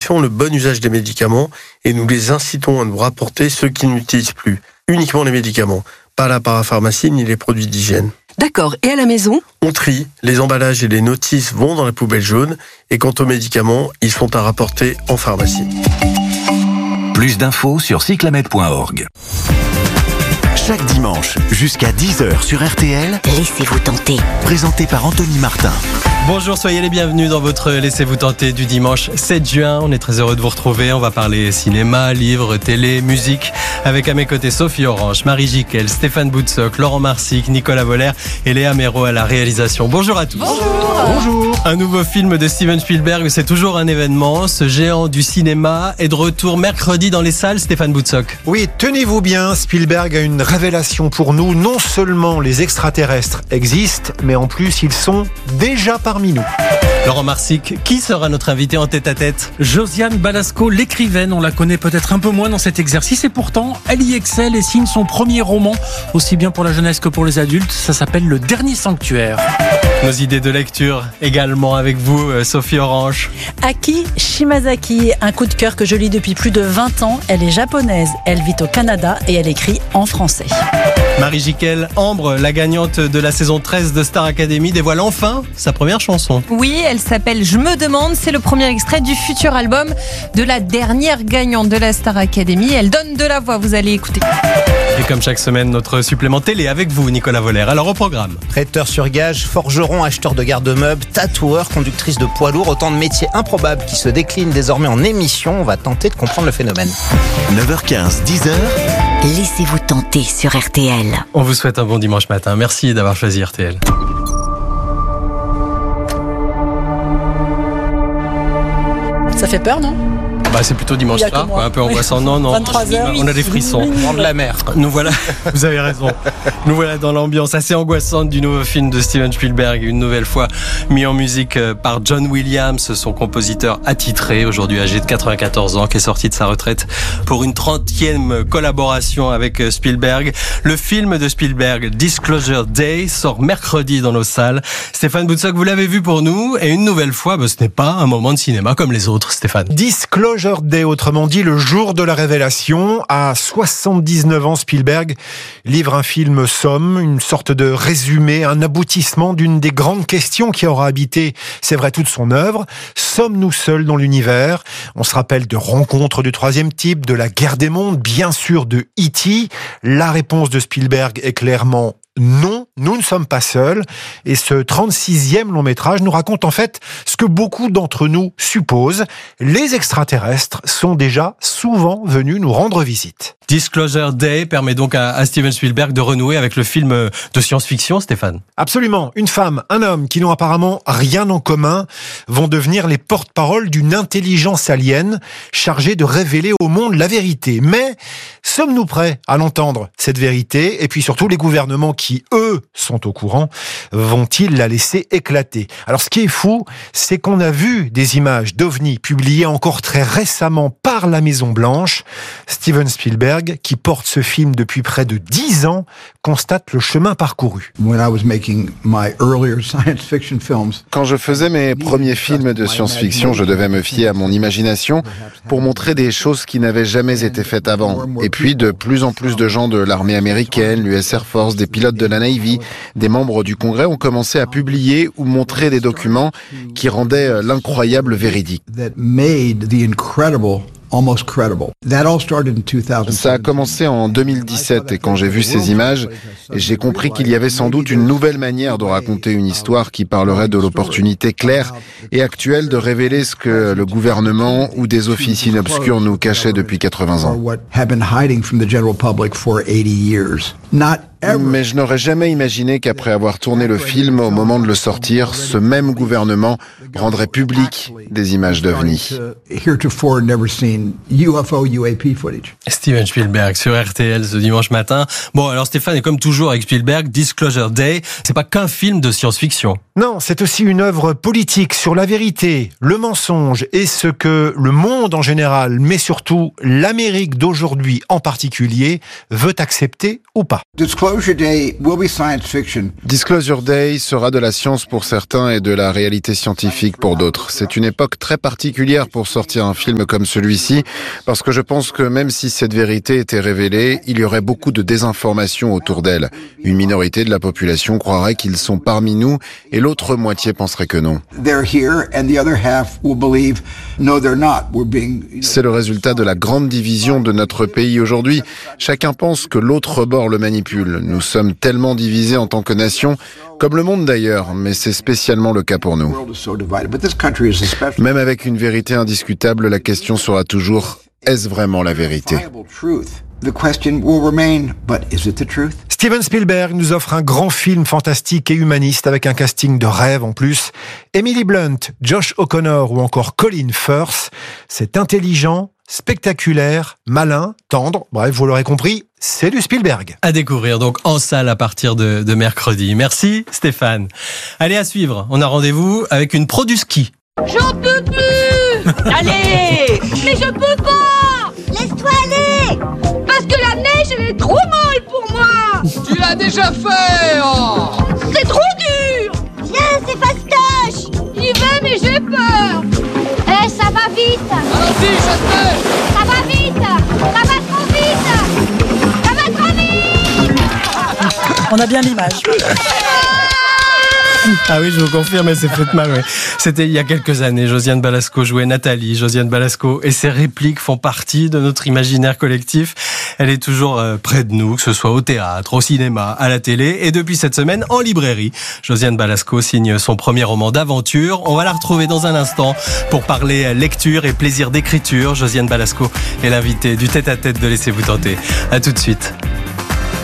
apprécions le bon usage des médicaments et nous les incitons à nous rapporter ceux qui n'utilisent plus uniquement les médicaments, pas la parapharmacie ni les produits d'hygiène. D'accord, et à la maison ? On trie, les emballages et les notices vont dans la poubelle jaune et quant aux médicaments, ils sont à rapporter en pharmacie. Plus d'infos sur cyclamed.org. Chaque dimanche, jusqu'à 10h sur RTL, Laissez-vous tenter. présenté par Anthony Martin. Bonjour, soyez les bienvenus dans votre Laissez-vous tenter du dimanche 7 juin. On est très heureux de vous retrouver. On va parler cinéma, livres, télé, musique. Avec à mes côtés Sophie Orange, Marie Jiquel, Stéphane Boutsock, Laurent Marsic, Nicolas Voller et Léa Méraud à la réalisation. Bonjour à tous. Bonjour. Un nouveau film de Steven Spielberg, c'est toujours un événement. Ce géant du cinéma est de retour mercredi dans les salles, Stéphane Boutsock. Oui, tenez-vous bien, Spielberg a une révélation pour nous. Non seulement les extraterrestres existent, mais en plus ils sont déjà parmi nous. Laurent Marsic, qui sera notre invité en tête-à-tête ? Josiane Balasco, l'écrivaine, on la connaît peut-être un peu moins dans cet exercice et pourtant elle y excelle et signe son premier roman, aussi bien pour la jeunesse que pour les adultes. Ça s'appelle Le Dernier Sanctuaire. Nos idées de lecture également avec vous, Sophie Orange. Aki Shimazaki, un coup de cœur que je lis depuis plus de 20 ans. Elle est japonaise, elle vit au Canada et elle écrit en français. Marie Jiquel, Ambre, la gagnante de la saison 13 de Star Academy, dévoile enfin sa première chanson. Oui, elle s'appelle Je me demande, c'est le premier extrait du futur album de la dernière gagnante de la Star Academy. Elle donne de la voix, vous allez écouter. Et comme chaque semaine, notre supplément télé avec vous, Nicolas Voller. Alors au programme. Prêteur sur gage, forgeron, acheteur de garde-meubles, tatoueur, conductrice de poids lourd, autant de métiers improbables qui se déclinent désormais en émission. On va tenter de comprendre le phénomène. 9h15, 10h. Laissez-vous tenter sur RTL. On vous souhaite un bon dimanche matin. Merci d'avoir choisi RTL. Ça fait peur, non ? C'est plutôt dimanche Il y a que soir, moi. un peu angoissant. Non, 23h. on a des frissons. Vent de la mer. Nous voilà, vous avez raison. Nous voilà dans l'ambiance assez angoissante du nouveau film de Steven Spielberg, une nouvelle fois mis en musique par John Williams, son compositeur attitré, aujourd'hui âgé de 94 ans, qui est sorti de sa retraite pour une 30e collaboration avec Spielberg. Le film de Spielberg, Disclosure Day, sort mercredi dans nos salles. Stéphane Boutsock, vous l'avez vu pour nous, et une nouvelle fois, ce n'est pas un moment de cinéma comme les autres, Stéphane. Disclosure Day, autrement dit le jour de la révélation. À 79 ans, Spielberg livre un film somme, une sorte de résumé, un aboutissement d'une des grandes questions qui aura habité, c'est vrai, toute son œuvre. Sommes-nous seuls dans l'univers ? On se rappelle de Rencontre du troisième type, de La guerre des mondes, bien sûr de E.T. La réponse de Spielberg est clairement non, nous ne sommes pas seuls. Et ce 36e long métrage nous raconte en fait ce que beaucoup d'entre nous supposent. Les extraterrestres sont déjà souvent venus nous rendre visite. Disclosure Day permet donc à Steven Spielberg de renouer avec le film de science-fiction, Stéphane. Absolument. Une femme, un homme qui n'ont apparemment rien en commun vont devenir les porte-paroles d'une intelligence alien chargée de révéler au monde la vérité. Mais sommes-nous prêts à l'entendre, cette vérité ? Et puis surtout, les gouvernements qui, eux, sont au courant, vont-ils la laisser éclater ? Alors, ce qui est fou, c'est qu'on a vu des images d'OVNI publiées encore très récemment par la Maison-Blanche. Steven Spielberg, qui porte ce film depuis près de 10 ans, constate le chemin parcouru. Quand je faisais mes premiers films de science-fiction, je devais me fier à mon imagination pour montrer des choses qui n'avaient jamais été faites avant. Et puis, de plus en plus de gens de l'armée américaine, l'US Air Force, des pilotes de la Navy, des membres du Congrès ont commencé à publier ou montrer des documents qui rendaient l'incroyable véridique. Ça a commencé en 2017 et quand j'ai vu ces images, j'ai compris qu'il y avait sans doute une nouvelle manière de raconter une histoire qui parlerait de l'opportunité claire et actuelle de révéler ce que le gouvernement ou des officines obscures nous cachaient depuis 80 ans. Mais je n'aurais jamais imaginé qu'après avoir tourné le film, au moment de le sortir, ce même gouvernement rendrait public des images d'OVNI. Steven Spielberg sur RTL ce dimanche matin. Bon, alors Stéphane, et comme toujours avec Spielberg, Disclosure Day, c'est pas qu'un film de science-fiction. Non, c'est aussi une œuvre politique sur la vérité, le mensonge et ce que le monde en général, mais surtout l'Amérique d'aujourd'hui en particulier, veut accepter ou pas. Disclosure Day will be science fiction. Disclosure Day sera de la science pour certains et de la réalité scientifique pour d'autres. C'est une époque très particulière pour sortir un film comme celui-ci, parce que je pense que même si cette vérité était révélée, il y aurait beaucoup de désinformation autour d'elle. Une minorité de la population croirait qu'ils sont parmi nous et l'autre moitié penserait que non. They're here and the other half will believe no they're not. C'est le résultat de la grande division de notre pays aujourd'hui. Chacun pense que l'autre bord le manipule. Nous sommes tellement divisés en tant que nation, comme le monde d'ailleurs, mais c'est spécialement le cas pour nous. Même avec une vérité indiscutable, la question sera toujours, est-ce vraiment la vérité ? Steven Spielberg nous offre un grand film fantastique et humaniste avec un casting de rêve en plus. Emily Blunt, Josh O'Connor ou encore Colin Firth. C'est intelligent, spectaculaire, malin, tendre. Bref, vous l'aurez compris, c'est du Spielberg. À découvrir donc en salle à partir de mercredi. Merci Stéphane. Allez, à suivre. On a rendez-vous avec une pro du ski. J'en peux plus. Allez. Mais je peux pas. Laisse-toi aller. Parce que la neige, elle est trop molle pour moi. Tu l'as déjà fait, oh. C'est trop dur. Viens, c'est fastoche. J'y vais, mais j'ai peur. Eh, ça va vite. Allons-y, j'espère. Ça va vite. Ça va trop vite. Ça va trop vite. On a bien l'image. Ah oui, je vous confirme, elle s'est faite mal. Ouais. C'était il y a quelques années. Josiane Balasco jouait Nathalie. Josiane Balasco et ses répliques font partie de notre imaginaire collectif. Elle est toujours près de nous, que ce soit au théâtre, au cinéma, à la télé et depuis cette semaine en librairie. Josiane Balasco signe son premier roman d'aventure. On va la retrouver dans un instant pour parler lecture et plaisir d'écriture. Josiane Balasco est l'invitée du tête-à-tête de Laissez-vous tenter. À tout de suite.